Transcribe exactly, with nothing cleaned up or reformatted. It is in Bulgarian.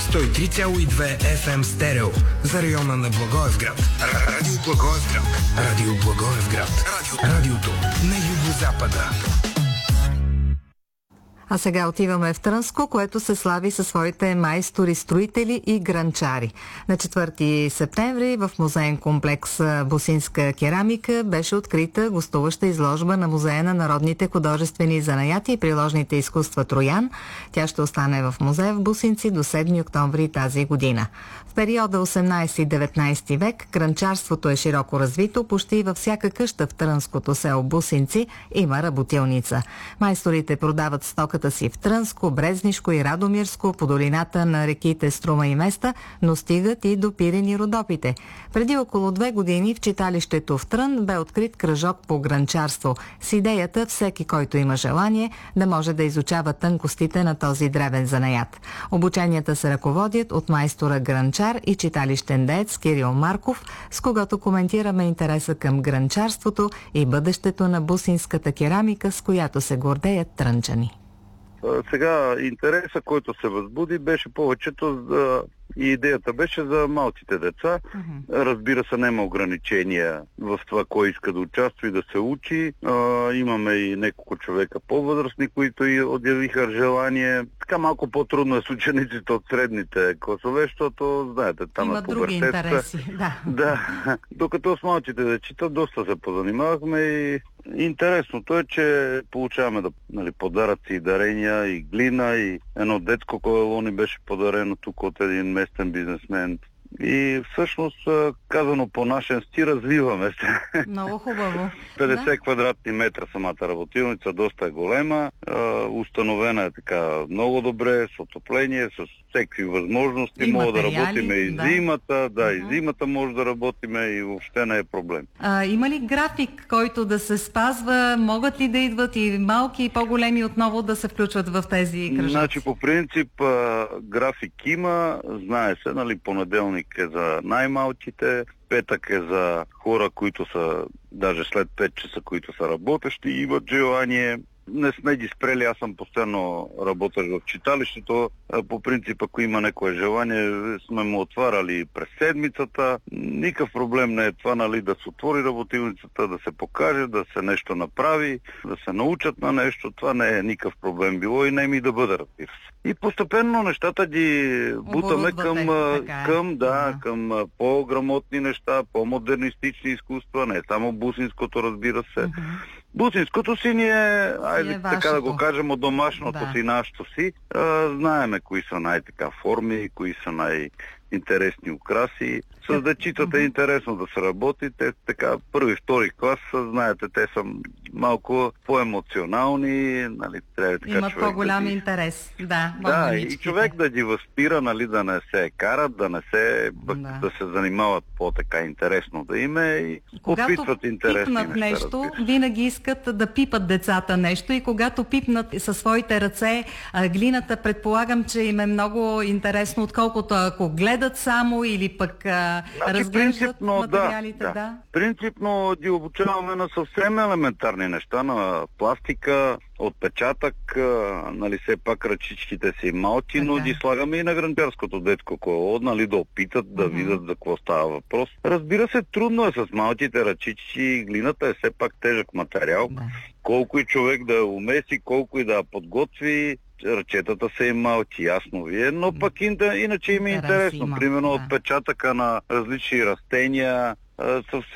сто и три цяло и две еф ем стерео за района на Благоевград. Радио Благоевград. Радио Благоевград. Радио... Радиото на югозапада. А сега отиваме в Трънско, което се слави със своите майстори, строители и гранчари. На четвърти септември в музеен комплекс Босинска керамика беше открита гостуваща изложба на Музея на народните художествени занаяти и приложните изкуства Троян. Тя ще остане в музея в Босинци до седми октомври тази година. В периода осемнайсети-деветнайсети век гранчарството е широко развито. Почти във всяка къща в трънското село Босинци има работилница. Майсторите продават стоката си в Трънско, Брезнишко и Радомирско по долината на реките Струма и Места, но стигат и до Пирин и Родопите. Преди около две години в читалището в Трън бе открит кръжок по гранчарство с идеята всеки, който има желание, да може да изучава тънкостите на този древен занаят. Обученията се ръководят от майстора гранчар и читалищен деец Кирил Марков, с когото коментираме интереса към гранчарството и бъдещето на бусинската керамика, с която се гордеят трънчани. Сега интереса, който се възбуди, беше повечето за... и идеята беше за малките деца. Uh-huh. Разбира се, няма ограничения в това, кой иска да участва и да се учи. А, имаме и няколко човека по-възрастни, които и отявиха желание. Така малко по-трудно е с учениците от средните класове, защото, знаете, там има е други интереси. Да. Да. Докато с малките дечица доста се позанимавахме и интересното е, че получаваме да, нали, подаръци и дарения, и глина, и едно детско колело ни беше подарено тук от един местен бизнесмен. И всъщност, казано по нашен стил, развиваме се. Много хубаво. петдесет да? квадратни метра самата работилница, доста е голема. Установена е така много добре, с отопление, с всеки възможности. И мога да материали, работиме и да. зимата, да, Uh-huh. и зимата може да работиме и въобще не е проблем. А, има ли график, който да се спазва? Могат ли да идват и малки, и по-големи отново да се включват в тези кръжаци? Значи, по принцип, а, график има, знае се, нали, понеделник е за най-малките, петък е за хора, които са, даже след пет часа, които са работещи и имат желание. Не сме ги спрели, аз съм постоянно работещ в читалището. По принцип, ако има някое желание, сме му отваряли през седмицата. Никакъв проблем не е това, нали, да се отвори работилницата, да се покаже, да се нещо направи, да се научат на нещо. Това не е никакъв проблем било и не ми да бъде, разбира се. И постепенно нещата ги бутаме към, е. към, да, да. към по-грамотни неща, по-модернистични изкуства, не само бусинското, разбира се. Uh-huh. Бусинското си ни е, айде е така да го кажем, от домашното да. си, нашето си. А, знаеме кои са най-така форми, кои са най-интересни украси. С дечицата е интересно да се работи. Те така, първи, втори клас, знаете, те са малко по-емоционални, нали, трябва така имат човек по-голям да ги... интерес, да. Да, и човек да ги възпира, нали, да не се карат, да не се, да, да се занимават по-така интересно да им е и опитват интересни неща. Когато пипнат нещо, разбира. винаги искат да пипат децата нещо и когато пипнат със своите ръце а, глината, предполагам, че им е много интересно, отколкото ако гледат само или пък а, значи, разглеждат материалите. Да, да. да. Принципно ги обучаваме на съвсем елементарни неща, на пластика, отпечатък, нали, все пак ръчичките си малки, така. Но ги слагаме и на гранчарското детско колело, нали, да опитат, да uh-huh. видят за какво става въпрос. Разбира се, трудно е с малките ръчички, глината е все пак тежък материал. Да. Колко и човек да умеси, колко и да подготви, ръчетата са и малки, ясно вие, но пък иначе им е интересно. Има, примерно да. Отпечатъка на различни растения, съвсем